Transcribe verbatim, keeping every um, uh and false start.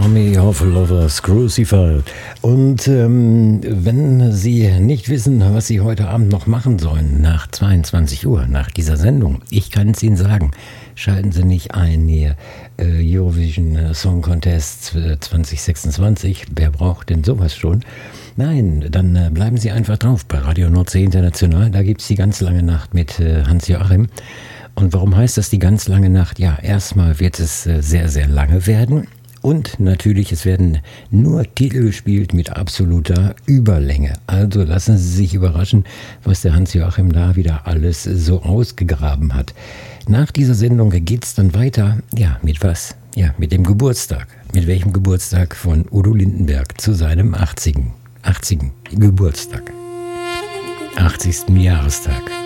Army of Lovers Crucified. Und ähm, wenn Sie nicht wissen, was Sie heute Abend noch machen sollen, nach zweiundzwanzig Uhr, nach dieser Sendung, ich kann es Ihnen sagen, schalten Sie nicht ein hier, äh, Eurovision Song Contest zwanzig sechsundzwanzig, wer braucht denn sowas schon? Nein, dann äh, bleiben Sie einfach drauf bei Radio Nordsee International, da gibt es die ganz lange Nacht mit äh, Hans-Joachim. Und warum heißt das die ganz lange Nacht? Ja, erstmal wird es äh, sehr, sehr lange werden. Und natürlich, es werden nur Titel gespielt mit absoluter Überlänge. Also lassen Sie sich überraschen, was der Hans-Joachim da wieder alles so ausgegraben hat. Nach dieser Sendung geht es dann weiter, ja, mit was? Ja, mit dem Geburtstag. Mit welchem Geburtstag von Udo Lindenberg zu seinem achtzigen. achtzigen Geburtstag. achtzigsten Jahrestag.